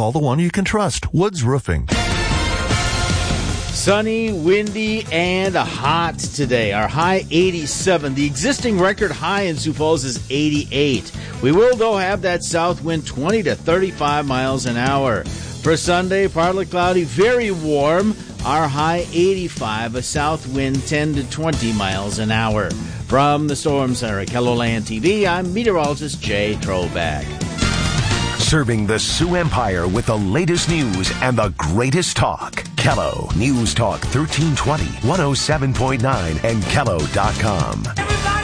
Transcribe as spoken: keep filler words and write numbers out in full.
call the one you can trust, Woods Roofing. Sunny, windy, and hot today. Our high eighty-seven. The existing record high in Sioux Falls is eighty-eight. We will, though, have that south wind twenty to thirty-five miles an hour. For Sunday, partly cloudy, very warm. Our high eighty-five, a south wind ten to twenty miles an hour. From the Storm Center at KELOLAND T V, I'm meteorologist Jay Trovac. Serving the Sioux Empire with the latest news and the greatest talk. Kello News Talk thirteen twenty, one oh seven point nine, and Kello dot com. Everybody